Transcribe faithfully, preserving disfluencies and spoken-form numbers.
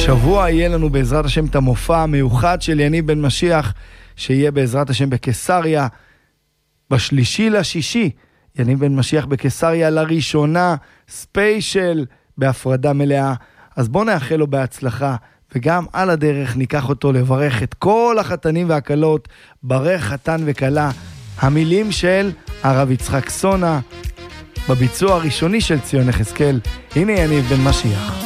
השבוע יהיה לנו בעזרת השם את המופע המיוחד של יניב בן משיח, שיהיה בעזרת השם בקיסריה, בשלישי לשישי. יניב בן משיח בקיסריה לראשונה, ספיישל, בהפרדה מלאה. אז בואו נאחל לו בהצלחה, וגם על הדרך ניקח אותו לברך את כל החתנים והקלות, ברך חתן וקלה, המילים של הרב יצחק סונה, בביצוע הראשוני של ציון יחזקאל. הנה יניב בן משיח.